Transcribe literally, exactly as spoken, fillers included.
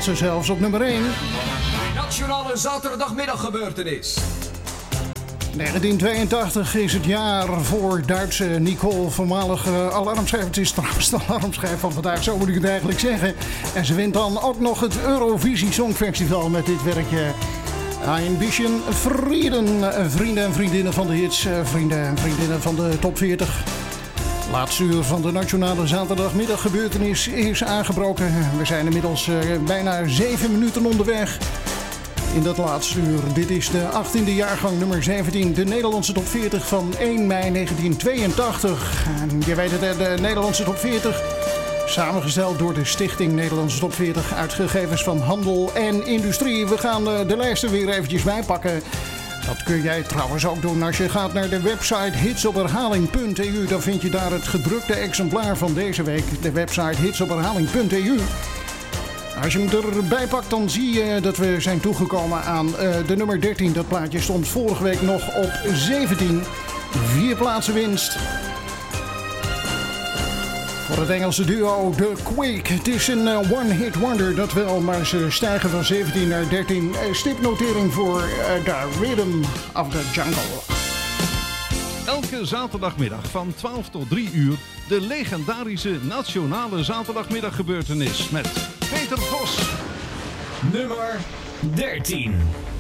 ze zelfs op nummer één. Nationale zaterdagmiddaggebeurtenis. negentien tweeëntachtig is het jaar voor Duitse Nicole, voormalige alarmschrijver. Het is trouwens de alarmschrijver van vandaag, zo moet ik het eigenlijk zeggen. En ze wint dan ook nog het Eurovisie Songfestival met dit werkje. Ein bisschen Frieden, vrienden en vriendinnen van de hits, vrienden en vriendinnen van de top veertig. Laatste uur van de Nationale Zaterdagmiddaggebeurtenis is aangebroken. We zijn inmiddels uh, bijna zeven minuten onderweg in dat laatste uur. Dit is de achttiende jaargang nummer zeventien, de Nederlandse top veertig van één mei negentien tweeëntachtig. En je weet het, de Nederlandse top veertig, samengesteld door de Stichting Nederlandse Top veertig, uitgegevens van Handel en Industrie. We gaan de lijsten weer eventjes bijpakken. Dat kun jij trouwens ook doen als je gaat naar de website hitsopherhaling punt e u. Dan vind je daar het gedrukte exemplaar van deze week. De website hitsopherhaling punt e u. Als je hem erbij pakt, dan zie je dat we zijn toegekomen aan uh, de nummer dertien. Dat plaatje stond vorige week nog op zeventien. Vier plaatsen winst voor het Engelse duo The Quake. Het is een uh, one-hit wonder, dat wel, maar ze stijgen van zeventien naar dertien. Uh, stipnotering voor uh, The Rhythm of the Jungle. Elke zaterdagmiddag van twaalf tot drie uur de legendarische Nationale Zaterdagmiddaggebeurtenis met Peter Vos. Nummer dertien.